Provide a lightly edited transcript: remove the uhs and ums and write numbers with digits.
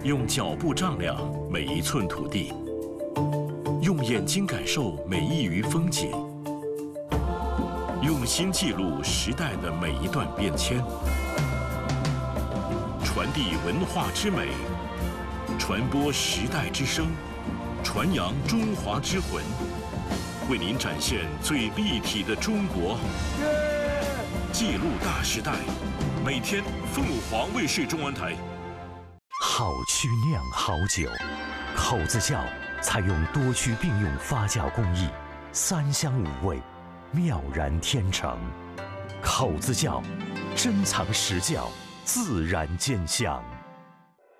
用脚步丈量每一寸土地，用眼睛感受每一隅风景，用心记录时代的每一段变迁，传递文化之美，传播时代之声，传扬中华之魂，为您展现最立体的中国。记录大时代，每天凤凰卫视中文台。 好曲酿好酒，口子窖采用多区并用发酵工艺，3香5味，妙然天成。口子窖珍藏实窖，自然见香。